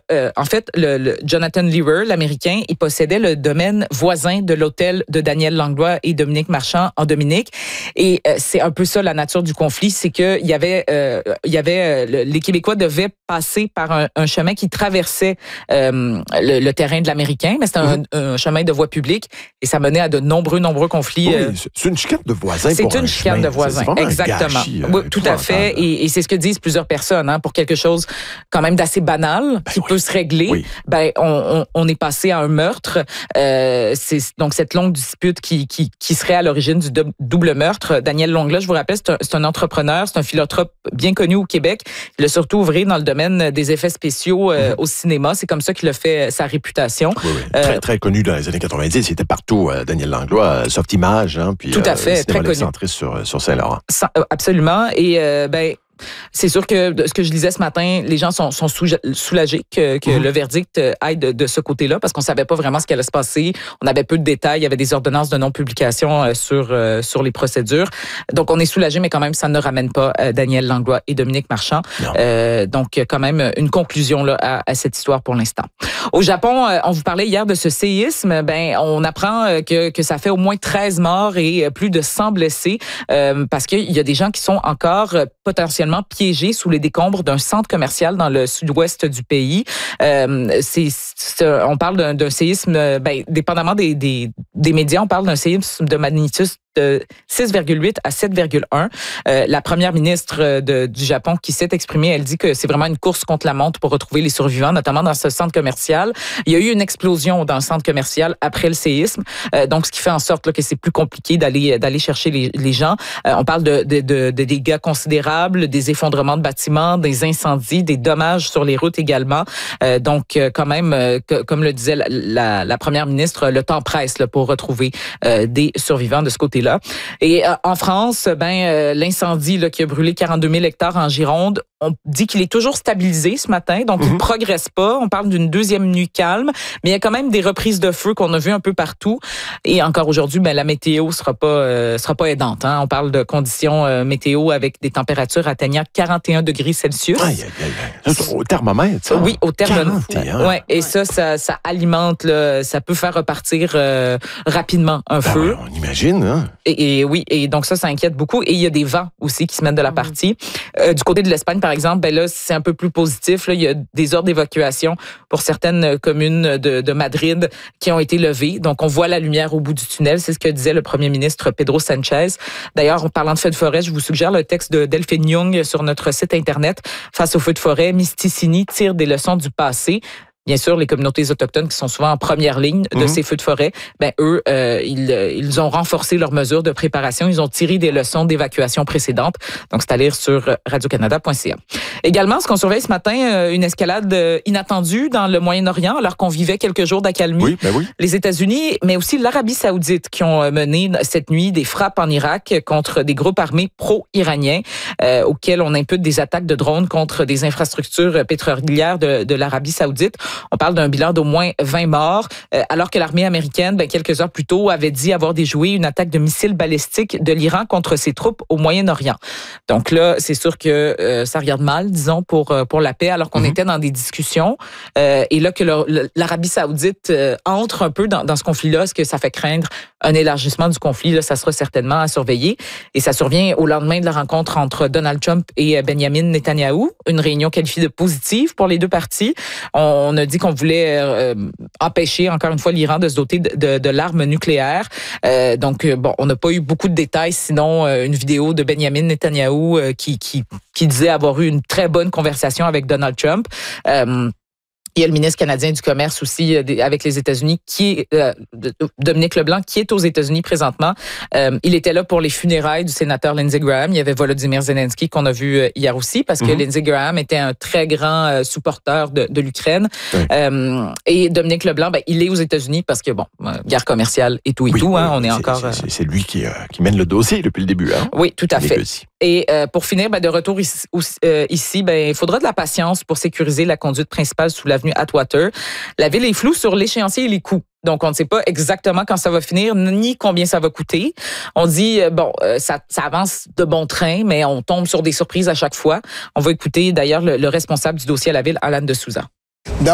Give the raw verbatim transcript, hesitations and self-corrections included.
euh, en fait, le, le Jonathan Lear, l'Américain, il possédait le domaine voisin de l'hôtel de Daniel Langlois et Dominique Marchand en Dominique. Et euh, c'est un peu ça la nature du conflit, c'est que il y avait, euh, il y avait, euh, les Québécois devaient passer par un, un chemin qui traversait euh, le, le terrain de l'Américain, mais c'était mmh. un, un chemin de voie publique et ça menait à de nombreux, nombreux conflits. Oui, euh, c'est une chicane de voisins. C'est pour une un chicane chemin. de voisins, c'est exactement. Gâchis, euh, oui, tout à fait, et, et c'est ce que disent plusieurs personnes, hein, pour quelque chose quand même d'assez banal ben qui oui. peut se régler. Oui. Ben, on, on, on est passé à un meurtre. Euh, c'est donc cette longue dispute qui, qui, qui serait à l'origine du double meurtre. Daniel Langlois, je vous rappelle, c'est un, c'est un entrepreneur, c'est un philanthrope bien connu au Québec. Il a surtout ouvré dans le domaine des effets spéciaux euh, mm-hmm. au cinéma. C'est comme ça qu'il a fait sa réputation. Oui, oui. Euh, très, très connu dans les années quatre-vingt-dix. Il était partout, euh, Daniel Langlois, euh, Soft Image, hein, puis tout à fait, euh, très connu. Centré sur, sur Saint-Laurent. Sans, absolument. Et euh, ben. C'est sûr que ce que je lisais ce matin, les gens sont, sont soulagés que, que mmh. le verdict aille de, de ce côté-là parce qu'on savait pas vraiment ce qui allait se passer. On avait peu de détails. Il y avait des ordonnances de non-publication sur, sur les procédures. Donc, on est soulagés, mais quand même, ça ne ramène pas Daniel Langlois et Dominique Marchand. Euh, donc, quand même, une conclusion là, à, à cette histoire pour l'instant. Au Japon, on vous parlait hier de ce séisme. Ben, on apprend que, que ça fait au moins treize morts et plus de cent blessés euh, parce qu'il y a des gens qui sont encore potentiellement piégés sous les décombres d'un centre commercial dans le sud-ouest du pays. Euh, c'est, c'est, on parle d'un, d'un séisme, ben, dépendamment des, des, des médias, on parle d'un séisme de magnitude de six virgule huit à sept virgule un. Euh, la première ministre de, du Japon qui s'est exprimée, elle dit que c'est vraiment une course contre la montre pour retrouver les survivants, notamment dans ce centre commercial. Il y a eu une explosion dans le centre commercial après le séisme, euh, donc ce qui fait en sorte là, que c'est plus compliqué d'aller d'aller chercher les, les gens. Euh, on parle de, de, de, de dégâts considérables, des effondrements de bâtiments, des incendies, des dommages sur les routes également. Euh, donc euh, quand même, euh, que, comme le disait la, la, la première ministre, le temps presse là, pour retrouver euh, des survivants de ce côté-là. Et euh, en France, ben euh, l'incendie là, qui a brûlé quarante-deux mille hectares en Gironde, on dit qu'il est toujours stabilisé ce matin, donc mm-hmm. il ne progresse pas. On parle d'une deuxième nuit calme, mais il y a quand même des reprises de feu qu'on a vues un peu partout. Et encore aujourd'hui, ben la météo sera pas euh, sera pas aidante. Hein. On parle de conditions euh, météo avec des températures atteignant quarante et un degrés Celsius. Aïe, aïe, aïe. C'est au thermomètre, ça? Oui, au thermomètre. quarante et un. Ouais, et ça, ça, ça alimente, là, ça peut faire repartir euh, rapidement un ben feu. Ouais, on imagine, hein? Et, et oui, et donc ça, ça inquiète beaucoup. Et il y a des vents aussi qui se mettent de la partie. Euh, du côté de l'Espagne, par exemple, ben là, c'est un peu plus positif. Là, il y a des ordres d'évacuation pour certaines communes de, de Madrid qui ont été levés. Donc, on voit la lumière au bout du tunnel. C'est ce que disait le premier ministre Pedro Sanchez. D'ailleurs, en parlant de feux de forêt, je vous suggère le texte de Delphine Young sur notre site Internet. Face aux feux de forêt, Misticini tire des leçons du passé. Bien sûr, les communautés autochtones qui sont souvent en première ligne de mmh. ces feux de forêt, ben eux, euh, ils, ils ont renforcé leurs mesures de préparation. Ils ont tiré des leçons d'évacuation précédentes. Donc, c'est à lire sur radio canada point c a. Également, ce qu'on surveille ce matin, une escalade inattendue dans le Moyen-Orient, alors qu'on vivait quelques jours d'accalmie. Oui, ben oui. Les États-Unis, mais aussi l'Arabie saoudite, qui ont mené cette nuit des frappes en Irak contre des groupes armés pro-iraniens, euh, auxquels on impute des attaques de drones contre des infrastructures pétrolières de, de l'Arabie saoudite. On parle d'un bilan d'au moins vingt morts, euh, alors que l'armée américaine, ben, quelques heures plus tôt, avait dit avoir déjoué une attaque de missiles balistiques de l'Iran contre ses troupes au Moyen-Orient. Donc là, c'est sûr que euh, ça regarde mal, disons, pour pour la paix, alors qu'on mm-hmm. était dans des discussions. Euh, et là, que le, le, l'Arabie saoudite euh, entre un peu dans, dans ce conflit-là, est-ce que ça fait craindre un élargissement du conflit? Là, ça sera certainement à surveiller. Et ça survient au lendemain de la rencontre entre Donald Trump et Benjamin Netanyahou, une réunion qualifiée de positive pour les deux parties. On a dit qu'on voulait euh, empêcher, encore une fois, l'Iran de se doter de, de, de l'arme nucléaire. Euh, donc, bon, on n'a pas eu beaucoup de détails, sinon euh, une vidéo de Benjamin Netanyahou euh, qui, qui, qui disait avoir eu une très bonne conversation avec Donald Trump. Euh, Il y a le ministre canadien du Commerce aussi avec les États-Unis, qui est euh, Dominique Leblanc, qui est aux États-Unis présentement. Euh, il était là pour les funérailles du sénateur Lindsey Graham. Il y avait Volodymyr Zelensky qu'on a vu hier aussi, parce que mm-hmm. Lindsey Graham était un très grand euh, supporter de, de l'Ukraine. Oui. Euh, et Dominique Leblanc, ben, il est aux États-Unis parce que, bon, euh, guerre commerciale et tout et oui, tout. Hein, oui, on est, c'est, encore... C'est, c'est, c'est lui qui, euh, qui mène le dossier depuis le début. Hein? Oui, tout à fait. Et euh, pour finir, ben, de retour ici, euh, ici ben, il faudra de la patience pour sécuriser la conduite principale sous l'avenue Atwater. La ville est floue sur l'échéancier et les coûts. Donc, on ne sait pas exactement quand ça va finir, ni combien ça va coûter. On dit, bon, ça, ça avance de bon train, mais on tombe sur des surprises à chaque fois. On va écouter d'ailleurs le, le responsable du dossier à la ville, Alan de Souza.